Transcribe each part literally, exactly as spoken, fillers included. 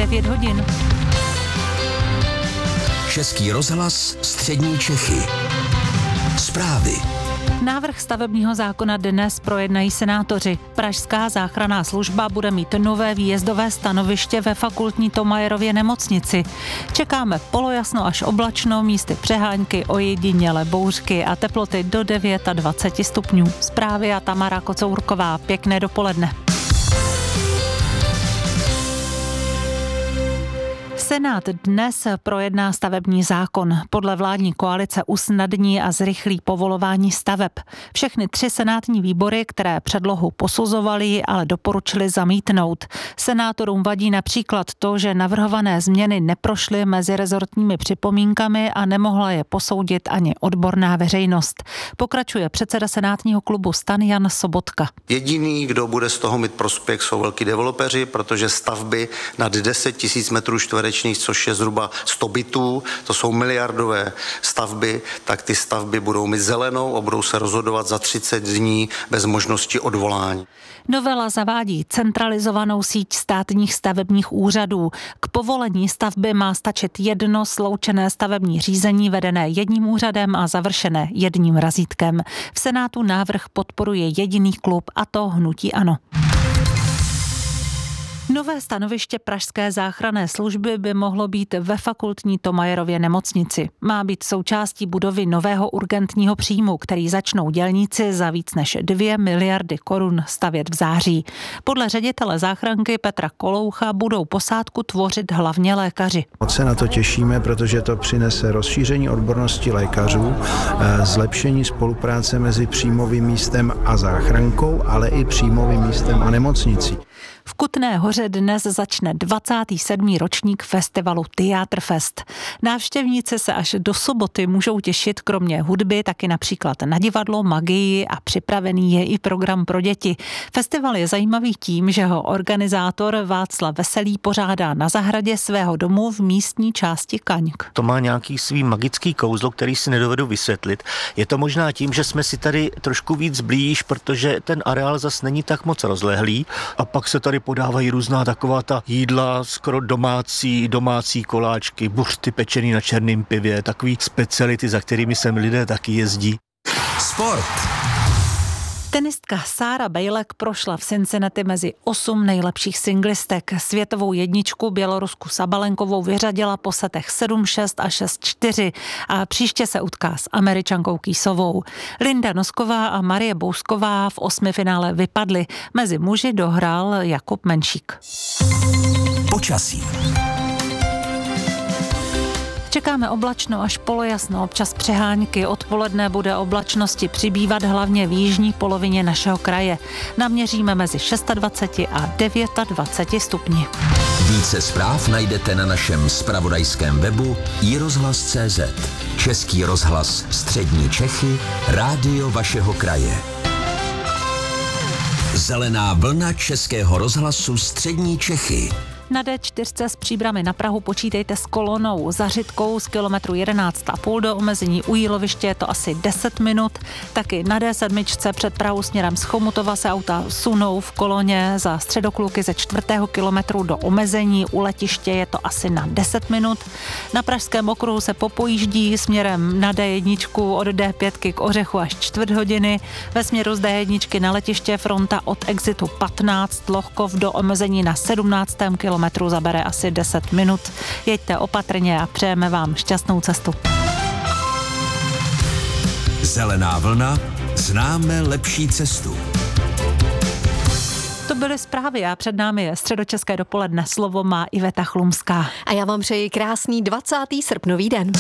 devět hodin. Český rozhlas Střední Čechy. Zprávy. Návrh stavebního zákona dnes projednají senátoři. Pražská záchranná služba bude mít nové výjezdové stanoviště ve fakultní Thomayerově nemocnici. Čekáme polojasno až oblačno, místy přehánky, ojedinělé bouřky a teploty do dvacet devět stupňů. Zprávy a Tamara Kocourková. Pěkné dopoledne. Senát dnes projedná stavební zákon. Podle vládní koalice usnadní a zrychlí povolování staveb. Všechny tři senátní výbory, které předlohu posuzovaly, ale doporučili zamítnout. Senátorům vadí například to, že navrhované změny neprošly mezi rezortními připomínkami a nemohla je posoudit ani odborná veřejnost. Pokračuje předseda senátního klubu STAN Jan Sobotka. Jediný, kdo bude z toho mít prospěch, jsou velký developeři, protože stavby nad deset tisíc metrů čtverečních, což je zhruba sto bytů, to jsou miliardové stavby, tak ty stavby budou mít zelenou a budou se rozhodovat za třicet dní bez možnosti odvolání. Novela zavádí centralizovanou síť státních stavebních úřadů. K povolení stavby má stačit jedno sloučené stavební řízení vedené jedním úřadem a završené jedním razítkem. V Senátu návrh podporuje jediný klub, a to hnutí ANO. Nové stanoviště Pražské záchranné služby by mohlo být ve fakultní Thomayerově nemocnici. Má být součástí budovy nového urgentního příjmu, který začnou dělníci za víc než dvě miliardy korun stavět v září. Podle ředitele záchranky Petra Koloucha budou posádku tvořit hlavně lékaři. Moc se na to těšíme, protože to přinese rozšíření odbornosti lékařů, zlepšení spolupráce mezi příjmovým místem a záchrankou, ale i příjmovým místem a nemocnicí. V Kutné Hoře dnes začne dvacátý sedmý ročník festivalu Theaterfest. Návštěvníci se až do soboty můžou těšit kromě hudby taky například na divadlo, magii a připravený je i program pro děti. Festival je zajímavý tím, že ho organizátor Václav Veselý pořádá na zahradě svého domu v místní části Kaňk. To má nějaký svý magický kouzlo, který si nedovedu vysvětlit. Je to možná tím, že jsme si tady trošku víc blíž, protože ten areál zas není tak moc rozlehlý a pak se tady podávají různá taková ta jídla, skoro domácí, domácí koláčky, buřty pečený na černém pivě, takový speciality, za kterými sem lidé taky jezdí. Sport. Tenistka Sára Bejlek prošla v Cincinnati mezi osm nejlepších singlistek. Světovou jedničku Bělorusku Sabalenkovou vyřadila po setech sedm šest a šest čtyři a příště se utká s Američankou Kýsovou. Linda Nosková a Marie Bousková v osmifinále vypadly. Mezi muži dohrál Jakub Menšík. Počasí. Čekáme oblačno až polojasno, občas přehánky. Odpoledne bude oblačnosti přibývat hlavně v jižní polovině našeho kraje. Naměříme mezi dvacet šest a dvacet devět stupni. Více zpráv najdete na našem zpravodajském webu i rozhlas tečka cé zet. Český rozhlas Střední Čechy, rádio vašeho kraje. Zelená vlna Českého rozhlasu Střední Čechy. Na dé čtyři z Příbrami na Prahu počítejte s kolonou za Řitkou z kilometru jedenáct a půl do omezení u Jíloviště je to asi deset minut. Taky na dé sedm před Prahu směrem z Chomutova se auta sunou v koloně za Středokluky ze čtvrtého kilometru do omezení. U letiště je to asi na deset minut. Na Pražském okruhu se popojíždí směrem na dé jedna od dé pět k Ořechu až čtvrt hodiny. Ve směru z dé jedna na letiště fronta od exitu patnáct Lohkov do omezení na sedmnáctém kilometru zabere asi deset minut. Jeďte opatrně a přejeme vám šťastnou cestu. Zelená vlna, známe lepší cestu. To byly zprávy a před námi je středočeské dopoledne. Slovo má Iveta Chlumská. A já vám přeji krásný dvacátý srpnový den.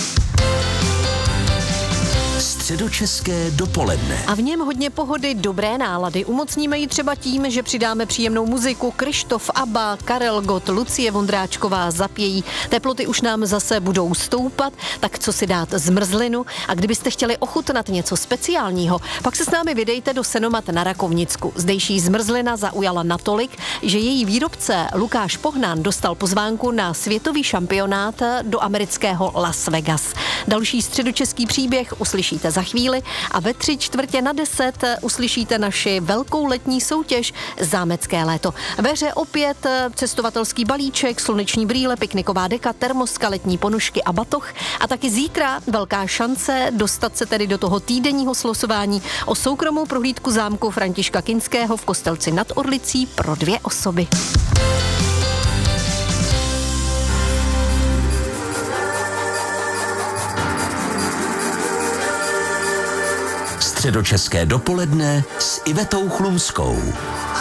Středočeské dopoledne. A v něm hodně pohody, dobré nálady. Umocníme ji třeba tím, že přidáme příjemnou muziku. Krištof, Abba, Karel Gott, Lucie Vondráčková zapějí. Teploty už nám zase budou stoupat, tak co si dát zmrzlinu. A kdybyste chtěli ochutnat něco speciálního, pak se s námi vydejte do Senomat na Rakovnicku. Zdejší zmrzlina zaujala natolik, že její výrobce Lukáš Pohnán dostal pozvánku na světový šampionát do amerického Las Vegas. Další středočeský příběh uslyšíte zase za chvíli a ve tři čtvrtě na deset uslyšíte naši velkou letní soutěž Zámecké léto. Ve hře opět cestovatelský balíček, sluneční brýle, pikniková deka, termoska, letní ponožky a batoh a taky zítra velká šance dostat se tedy do toho týdenního slosování o soukromou prohlídku zámku Františka Kinského v Kostelci nad Orlicí pro dvě osoby. Středočeské dopoledne s Ivetou Chlumskou.